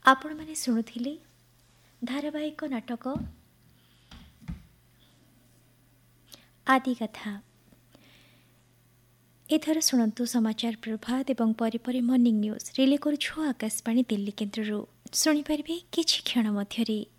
ଆପଣମାନେ ଶୁଣୁଥିଲେ ଧାରାବାହିକ ନାଟକ ଆଦିକଥା। ଏଥର ଶୁଣନ୍ତୁ ସମାଚାର ପ୍ରଭାତ ଏବଂ ପରେ ମର୍ଣ୍ଣିଂ ନ୍ୟୁଜ୍ ରିଲେ କରୁଛୁ ଆକାଶବାଣୀ ଦିଲ୍ଲୀ କେନ୍ଦ୍ରରୁ। ଶୁଣିପାରିବେ କିଛି କ୍ଷଣ ମଧ୍ୟରେ।